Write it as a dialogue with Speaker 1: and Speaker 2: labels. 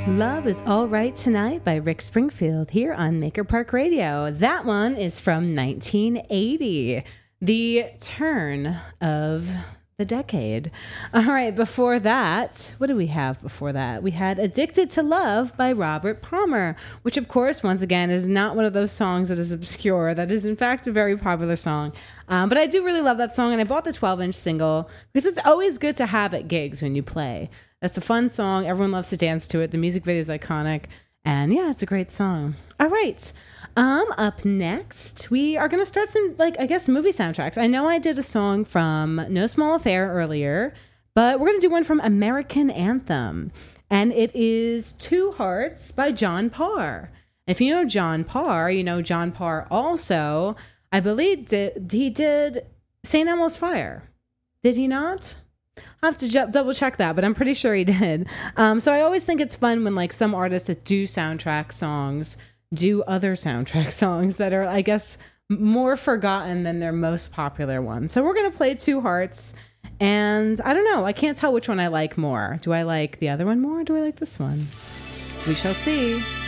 Speaker 1: Love is All Right Tonight by Rick Springfield here on Maker Park Radio. That one is from 1980, the turn of the decade. All right, before that, what do we have before that? We had Addicted to Love by Robert Palmer, which of course, once again, is not one of those songs that is obscure. That is, in fact, a very popular song. But I do really love that song, and I bought the 12-inch single because it's always good to have at gigs when you play. That's a fun song. Everyone loves to dance to it. The music video is iconic. And yeah, it's a great song. All right. Up next, we are going to start some, movie soundtracks. I know I did a song from No Small Affair earlier, but we're going to do one from American Anthem. And it is Two Hearts by John Parr. If you know John Parr, you know John Parr also, I believe he did St. Elmo's Fire. Did he not? I'll have to double check that, but I'm pretty sure he did. So I always think it's fun when some artists that do soundtrack songs do other soundtrack songs that are, I guess, more forgotten than their most popular ones. So we're going to play Two Hearts, and I don't know. I can't tell which one I like more. Do I like the other one more, or do I like this one? We shall see.